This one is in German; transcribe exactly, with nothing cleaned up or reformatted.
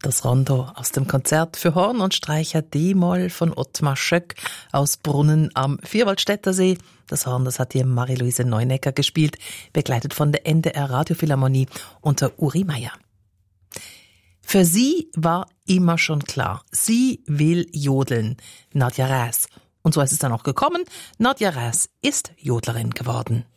Das Rondo aus dem Konzert für Horn und Streicher D-Moll von Ottmar Schöck aus Brunnen am Vierwaldstätter See. Das Horn, das hat hier Marie-Louise Neunecker gespielt, begleitet von der N D R Radiophilharmonie unter Uri Meier. Für sie war immer schon klar, sie will jodeln, Nadja Räs. Und so ist es dann auch gekommen. Nadja Räs ist Jodlerin geworden.